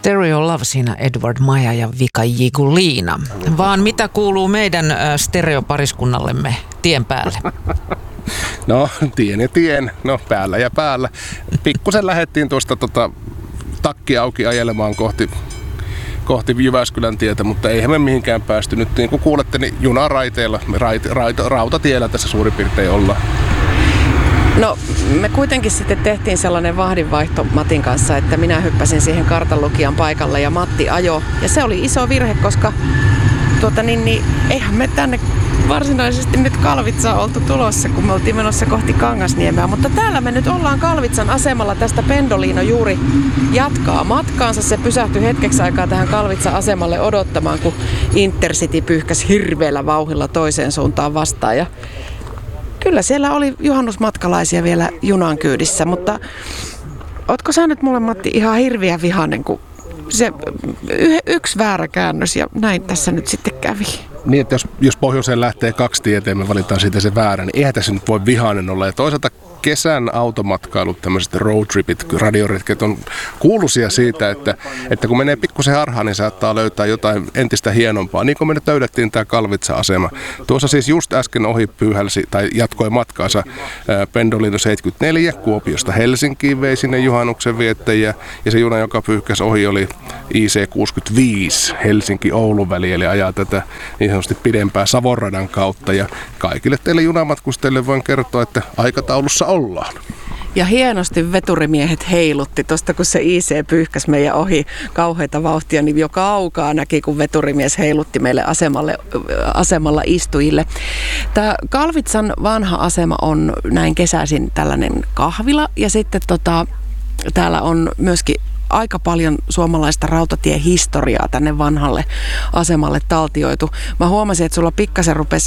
Stereo Love siinä Edward Maja ja Vika Jiguliina. Vaan mitä kuuluu meidän stereopariskunnallemme tien päälle? No, tien. No, päällä ja päällä. Pikkusen lähdettiin tuosta takki auki ajelemaan kohti Jyväskylän tietä, mutta eihän me mihinkään päästy. Nyt niin kuin kuulette, niin junaraiteilla, rautatiellä tässä suurin piirtein ollaan. No, me kuitenkin sitten tehtiin sellainen vahdinvaihto Matin kanssa, että minä hyppäsin siihen kartanlukijan paikalle ja Matti ajoi. Ja se oli iso virhe, koska eihän me tänne varsinaisesti nyt Kalvitsaan oltu tulossa, kun me oltiin menossa kohti Kangasniemeä. Mutta täällä me nyt ollaan Kalvitsan asemalla. Tästä Pendolino juuri jatkaa matkaansa. Se pysähtyi hetkeksi aikaa tähän Kalvitsan asemalle odottamaan, kun Intercity pyyhkäsi hirveällä vauhdilla toiseen suuntaan vastaan. Ja kyllä siellä oli juhannusmatkalaisia vielä junan kyydissä, mutta ootko sä nyt mulle, Matti, ihan hirviä vihainen, kun se yksi väärä käännös ja näin tässä nyt sitten kävi. Niin, että jos pohjoiseen lähtee 2 tietä ja me valitaan siitä se väärä, niin eihän tässä nyt voi vihainen olla. Ja toisaalta kesän automatkailut, tämmöiset roadtripit, radioretket on kuuluisia siitä, että kun menee pikkusen harhaan, niin saattaa löytää jotain entistä hienompaa. Niin kuin me nyt löydettiin tämä Kalvitsa-asema. Tuossa siis just äsken ohi pyyhälsi tai jatkoi matkaansa Pendolino 74 Kuopiosta Helsinkiin, vei sinne juhannuksen viettäjiä. Ja se juna, joka pyyhkäsi ohi, oli IC65 Helsinki-Oulun väli, eli ajaa tätä niin sanotusti pidempää Savonradan kautta. Ja kaikille teille junamatkustajille voin kertoa, että aikataulussa ollaan. Ja hienosti veturimiehet heilutti tuosta, kun se IC pyyhkäsi meidän ohi kauheita vauhtia, niin jo kaukaa näki, kun veturimies heilutti meille asemalla istujille. Tämä Kalvitsan vanha asema on näin kesäisin tällainen kahvila ja sitten täällä on myöskin aika paljon suomalaista rautatiehistoriaa tänne vanhalle asemalle taltioitu. Mä huomasin, että sulla pikkasen rupesi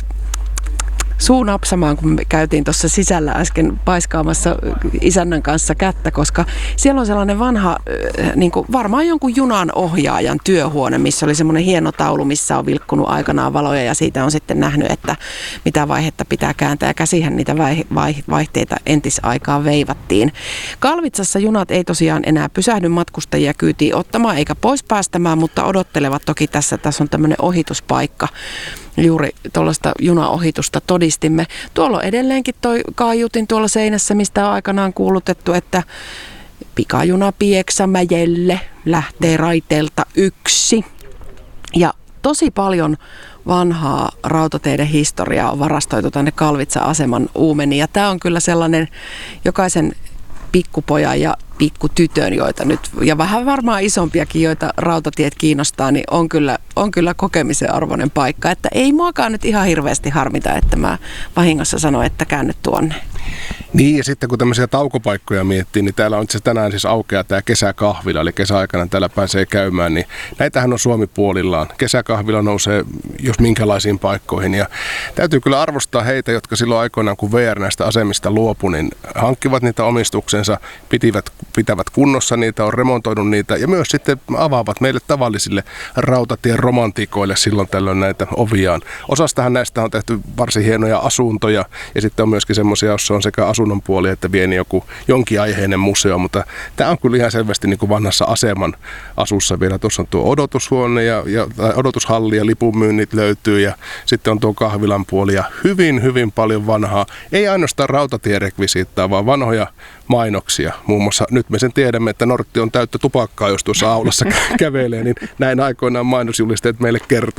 suu napsamaan, kun me käytiin tuossa sisällä äsken paiskaamassa isännän kanssa kättä, koska siellä on sellainen vanha, niin kuin varmaan jonkun junan ohjaajan työhuone, missä oli semmoinen hieno taulu, missä on vilkkunut aikanaan valoja ja siitä on sitten nähnyt, että mitä vaihetta pitää kääntää ja käsihän niitä vaihteita entisaikaan veivattiin. Kalvitsassa junat ei tosiaan enää pysähdy matkustajia kyytiin ottamaan eikä pois päästämään, mutta odottelevat toki tässä on tämmöinen ohituspaikka. Juuri tuollaista junaohitusta todistimme. Tuolla on edelleenkin toi kaiutin tuolla seinässä, mistä on aikanaan kuulutettu, että pikajuna Pieksämäelle lähtee raiteelta 1. Ja tosi paljon vanhaa rautateiden historiaa on varastoitu tänne Kalvitsa-aseman uumeniin. Ja tämä on kyllä sellainen jokaisen pikkupojan ja pikkutytön, joita nyt, ja vähän varmaan isompiakin, joita rautatiet kiinnostaa, niin on kyllä kokemisen arvoinen paikka. Että ei muakaan nyt ihan hirveästi harmita, että mä vahingossa sanoin, että käännyt tuonne. Niin, ja sitten kun tämmöisiä taukopaikkoja miettii, niin täällä on tänään siis aukeaa tämä kesäkahvila, eli kesäaikana täällä pääsee käymään, niin näitähän on Suomi puolillaan. Kesäkahvila nousee jos minkälaisiin paikkoihin, ja täytyy kyllä arvostaa heitä, jotka silloin aikoinaan, kun VR näistä asemista luopui, niin hankkivat niitä omistuksensa, pitävät kunnossa niitä, on remontoinut niitä, ja myös sitten avaavat meille tavallisille rautatien romantiikoille silloin tällöin näitä oviaan. Osastahan näistä on tehty varsin hienoja asuntoja, ja sitten on myöskin semmoisia, joissa on sekä asunnon puoli että pieni jonkin aiheinen museo, mutta tämä on kyllä ihan selvästi niin kuin vanhassa aseman asussa vielä. Tuossa on tuo odotushuone ja odotushalli ja lipunmyynnit löytyy ja sitten on tuo kahvilan puoli ja hyvin, hyvin paljon vanhaa, ei ainoastaan rautatierekvisiittaa, vaan vanhoja mainoksia. Muun muassa nyt me sen tiedämme, että Nortti on täyttä tupakkaa, jos tuossa aulassa kävelee, niin näin aikoinaan mainosjulisteet meille kertoo.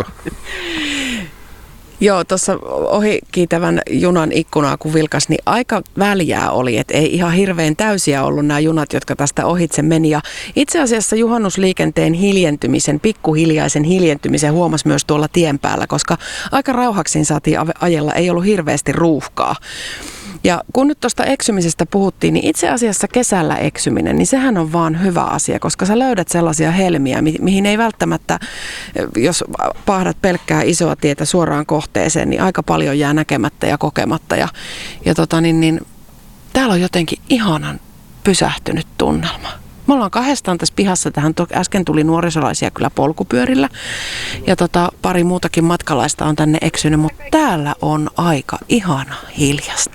Joo, tuossa ohikiitävän junan ikkunaa kun vilkas, niin aika väljää oli, että ei ihan hirveän täysiä ollut nämä junat, jotka tästä ohitse meni. Ja itse asiassa juhannusliikenteen pikkuhiljaisen hiljentymisen huomasi myös tuolla tien päällä, koska aika rauhaksin saatiin ajella, ei ollut hirveästi ruuhkaa. Ja kun nyt tuosta eksymisestä puhuttiin, niin itse asiassa kesällä eksyminen, niin sehän on vaan hyvä asia, koska sä löydät sellaisia helmiä, mihin ei välttämättä, jos pahdat pelkkää isoa tietä suoraan kohteeseen, niin aika paljon jää näkemättä ja kokematta. Ja täällä on jotenkin ihanan pysähtynyt tunnelma. Me ollaan kahdestaan tässä pihassa, äsken tuli nuorisolaisia kyllä polkupyörillä ja pari muutakin matkalaista on tänne eksynyt, mutta täällä on aika ihana hiljasta.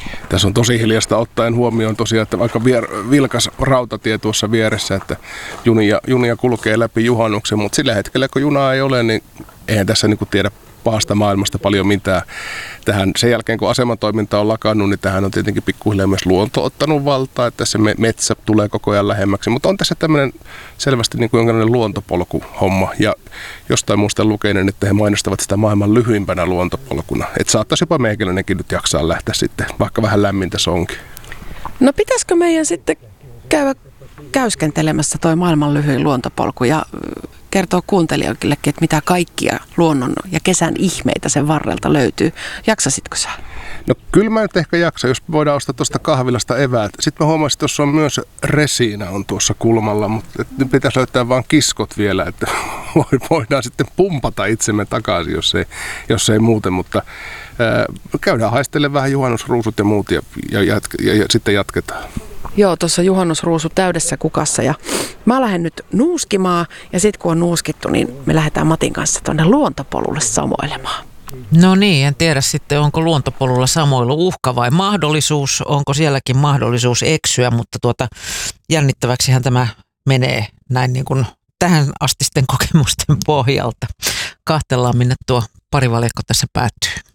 Tässä on tosi hiljasta ottaen huomioon tosiaan, että aika vilkas rautatie tuossa vieressä, että junia kulkee läpi juhannuksen, mutta sillä hetkellä kun junaa ei ole, niin eihän tässä niin kuin tiedä pahasta maailmasta paljon mitään. Tähän, sen jälkeen kun asematoiminta on lakannut, niin tähän on tietenkin pikkuhiljaa myös luonto ottanut valtaa, että se metsä tulee koko ajan lähemmäksi, mutta on tässä tämmöinen selvästi niin kuin jonkinlainen luontopolkuhomma, ja jostain muistan lukeinen, että he mainostavat sitä maailman lyhyimpänä luontopolkuna, että saattaisi jopa meikäläinenkin nyt jaksaa lähteä sitten, vaikka vähän lämmintä se onkin. No pitäisikö meidän sitten käydä käyskentelemässä toi maailman lyhyin luontopolku ja kertoo kuuntelijoillekin, että mitä kaikkia luonnon ja kesän ihmeitä sen varrelta löytyy. Jaksasitko sä? No kyllä mä nyt ehkä jaksa, jos voidaan ostaa tuosta kahvilasta eväät. Sitten mä huomasin, että tuossa on myös resiina on tuossa kulmalla, mutta nyt pitäisi löytää vaan kiskot vielä, että voidaan sitten pumpata itsemme takaisin, jos ei muuten. Mutta käydään haistelemaan vähän juhannusruusut ja muut ja sitten jatketaan. Joo, tuossa juhannusruusu täydessä kukassa ja mä lähden nyt nuuskimaan ja sitten kun on nuuskittu, niin me lähdetään Matin kanssa tuonne luontopolulle samoilemaan. No niin, en tiedä sitten, onko luontopolulla samoilu uhka vai mahdollisuus, onko sielläkin mahdollisuus eksyä, mutta jännittäväksihän tämä menee näin niin kuin tähän astisten kokemusten pohjalta. Kahtellaan, minne tuo parivaljakko tässä päättyy.